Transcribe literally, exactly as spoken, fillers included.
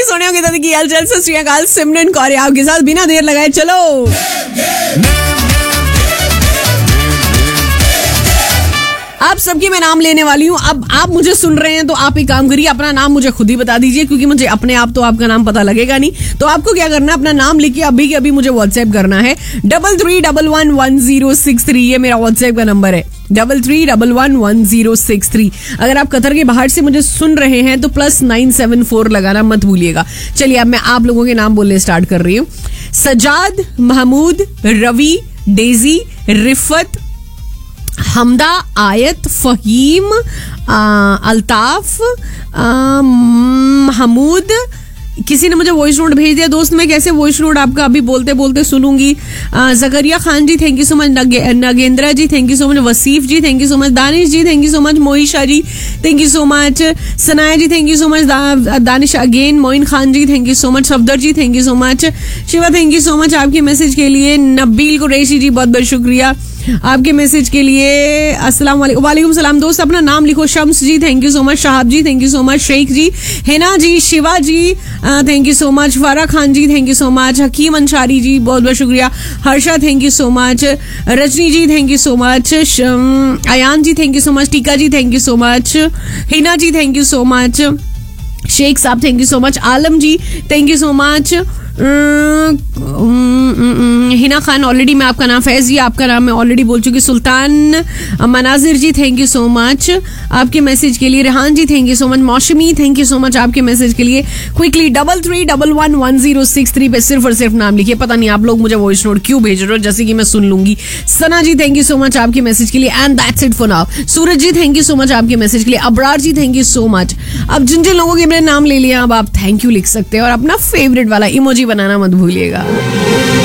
सोनिया की दादी की हालचाल, सत श्री अकाल, सिमरन कौर आपके साथ बिना देर लगाए चलो आप सबकी मैं नाम लेने वाली हूँ। अब आप मुझे सुन रहे हैं तो आप एक काम करिए, अपना नाम मुझे खुद ही बता दीजिए, क्योंकि मुझे अपने आप तो आपका नाम पता लगेगा नहीं। तो आपको क्या करना है, अपना नाम लिखिए अभी के अभी मुझे व्हाट्सएप करना है। Double three double one one zero six three ये मेरा व्हाट्सएप का नंबर है, double three double one one zero six three. अगर आप कतर के बाहर से मुझे सुन रहे हैं तो प्लस नाइन सेवन फोर लगाना मत भूलिएगा। चलिए अब मैं आप लोगों के नाम बोलने स्टार्ट कर रही हूँ। सजाद, महमूद, रवि, डेजी, रिफत, हमदा, आयत, फहीम, अल्ताफ, महमूद। किसी ने मुझे वॉइस नोट भेज दिया, दोस्त मैं कैसे वॉइस नोट आपका अभी बोलते बोलते सुनूंगी। जकरिया खान जी thank you so much, Nagendra ji thank you so much, वसीफ ji thank you so much, Danish ji thank you so much, मोहिशा ji thank you so much, Sanaya ji thank you so much, Danish again, Moin Khan ji thank you so much, Safdar ji thank you so much, Shiva thank you so much आपके message के लिए, नबील कुरैशी जी बहुत बहुत शुक्रिया आपके message के लिए। अस्सलाम वालेकुम सलाम। दोस्त अपना नाम लिखो। शम्स जी thank you so much, Shahab ji thank you so much, Sheikh ji, Hina ji, Shiva ji thank you so much, फारा खान जी थैंक यू सो मच, हकीम अंसारी जी बहुत बहुत शुक्रिया, Harsha thank you so much, Rajni ji thank you so much, Ayan ji thank you so much, टीका जी thank you so much, Hina ji thank you so much, Sheikh साहब thank you so much, Alam ji thank you so much, Hina Khan already मैं आपका नाम, फैज जी आपका नाम मैं already बोल चुकी, सुल्तान मनाजिर जी थैंक यू सो मच आपके मैसेज के लिए, रेहान जी थैंक यू सो मच, मौसमी थैंक यू सो मच आपके मैसेज के लिए। Quickly double three double one one zero six three पे सिर्फ और सिर्फ नाम लिखिए। पता नहीं आप लोग मुझे वॉइस नोट क्यों भेज रहे हो, जैसे कि मैं सुन लूंगी। सना जी थैंक यू सो मच आपके मैसेज के लिए and that's it for now. Suraj ji thank you so much आपके मैसेज के लिए, अबरार जी थैंक यू सो मच। अब जिन जिन लोगों के मैंने नाम ले लिया अब आप थैंक यू लिख सकते हैं और अपना फेवरेट वाला इमोजी बनाना मत भूलिएगा।